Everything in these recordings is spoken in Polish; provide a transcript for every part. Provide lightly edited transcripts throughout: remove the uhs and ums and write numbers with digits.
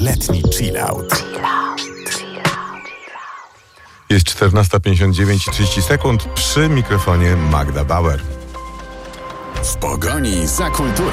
letni chillout. Jest 14:59 i 30 sekund. Przy mikrofonie Magda Bauer. W pogoni za kulturą.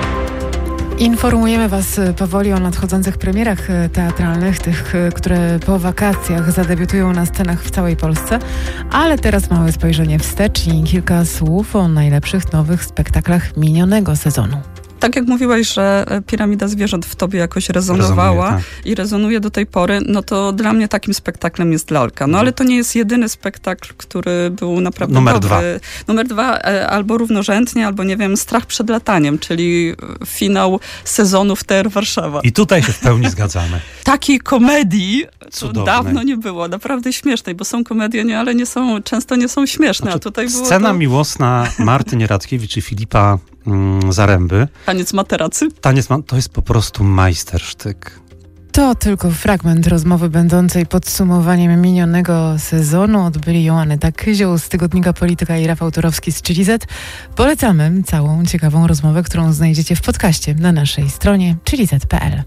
Informujemy Was powoli o nadchodzących premierach teatralnych, tych, które po wakacjach zadebiutują na scenach w całej Polsce. Ale teraz małe spojrzenie wstecz i kilka słów o najlepszych nowych spektaklach minionego sezonu. Tak jak mówiłaś, że Piramida Zwierząt w tobie jakoś rezonowała i rezonuje do tej pory, no to dla mnie takim spektaklem jest Lalka. No ale to nie jest jedyny spektakl, który był naprawdę dobry. Numer 2 albo równorzędnie, albo nie wiem, Strach przed lataniem, czyli finał sezonu w TR Warszawa. I tutaj się w pełni zgadzamy. Takiej komedii cudownej. Dawno nie było, naprawdę śmiesznej, bo są komedie, ale często nie są śmieszne. A tutaj było scena miłosna Marty Nieradkiewicz i Filipa Zaręby. Taniec materacy. To jest po prostu majstersztyk. To tylko fragment rozmowy będącej podsumowaniem minionego sezonu. Odbyli ją Aneta Kyzioł z tygodnika Polityka i Rafał Turowski z ChiliZ. Polecamy całą ciekawą rozmowę, którą znajdziecie w podcaście na naszej stronie chiliz.pl.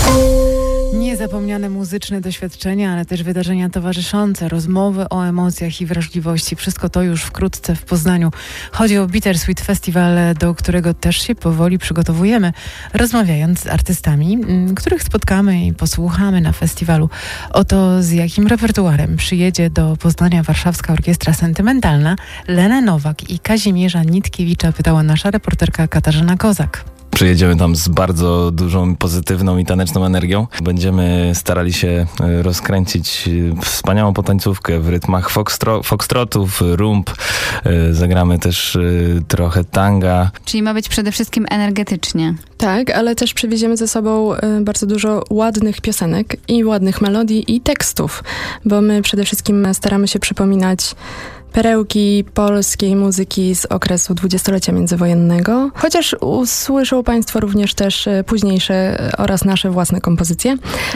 Niezapomniane muzyczne doświadczenia, ale też wydarzenia towarzyszące, rozmowy o emocjach i wrażliwości. Wszystko to już wkrótce w Poznaniu. Chodzi o Bittersweet Festival, do którego też się powoli przygotowujemy, rozmawiając z artystami, których spotkamy i posłuchamy na festiwalu. Oto z jakim repertuarem przyjedzie do Poznania Warszawska Orkiestra Sentymentalna. Lenę Nowak i Kazimierza Nitkiewicza pytała nasza reporterka Katarzyna Kozak. Przyjedziemy tam z bardzo dużą, pozytywną i taneczną energią. Będziemy starali się rozkręcić wspaniałą potańcówkę w rytmach foxtrotów, rumb. Zagramy też trochę tanga. Czyli ma być przede wszystkim energetycznie. Tak, ale też przywieziemy ze sobą bardzo dużo ładnych piosenek i ładnych melodii i tekstów, bo my przede wszystkim staramy się przypominać perełki polskiej muzyki z okresu dwudziestolecia międzywojennego. Chociaż usłyszą Państwo również też późniejsze oraz nasze własne kompozycje.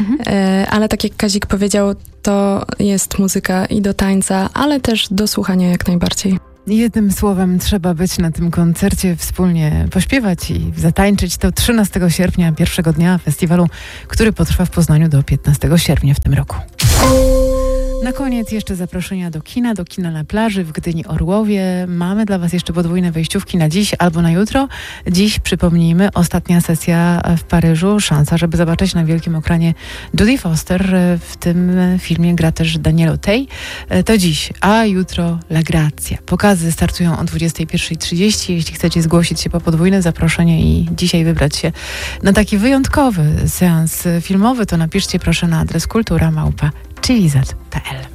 Ale tak jak Kazik powiedział, to jest muzyka i do tańca, ale też do słuchania jak najbardziej. Jednym słowem trzeba być na tym koncercie, wspólnie pośpiewać i zatańczyć. To 13 sierpnia, pierwszego dnia festiwalu, który potrwa w Poznaniu do 15 sierpnia w tym roku. Na koniec jeszcze zaproszenia do kina na plaży w Gdyni Orłowie. Mamy dla Was jeszcze podwójne wejściówki na dziś albo na jutro. Dziś, przypomnijmy, ostatnia sesja w Paryżu. Szansa, żeby zobaczyć na wielkim ekranie Jodie Foster. W tym filmie gra też Daniel Tay. To dziś, a jutro La Grazia. Pokazy startują o 21:30. Jeśli chcecie zgłosić się po podwójne zaproszenie i dzisiaj wybrać się na taki wyjątkowy seans filmowy, to napiszcie proszę na adres kultura@chiliz.pl.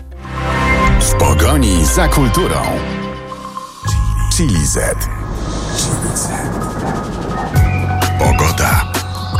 W pogoni za kulturą. ChiliZ. Pogoda.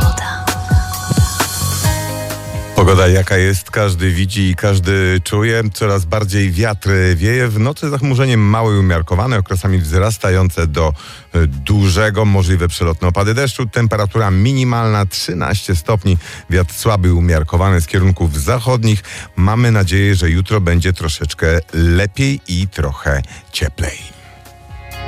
Pogoda jaka jest, każdy widzi i każdy czuje. Coraz bardziej wiatr wieje. W nocy zachmurzenie małe i umiarkowane, okresami wzrastające do dużego, możliwe przelotne opady deszczu. Temperatura minimalna 13 stopni. Wiatr słaby i umiarkowany z kierunków zachodnich. Mamy nadzieję, że jutro będzie troszeczkę lepiej i trochę cieplej.